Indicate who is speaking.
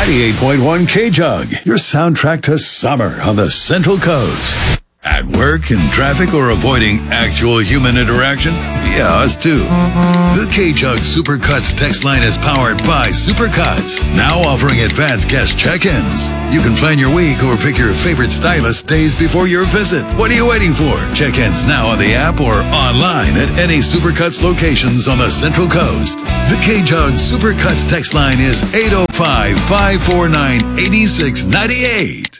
Speaker 1: 98.1 K-Jug, your soundtrack to summer on the Central Coast. At work, in traffic, or avoiding actual human interaction? Yeah, us too. The K-Jug Supercuts text line is powered by Supercuts, now offering advanced guest check-ins. You can plan your week or pick your favorite stylist days before your visit. What are you waiting for? Check-ins now on the app or online at any Supercuts locations on the Central Coast. The K-Jug Supercuts text line is 805-549-8698.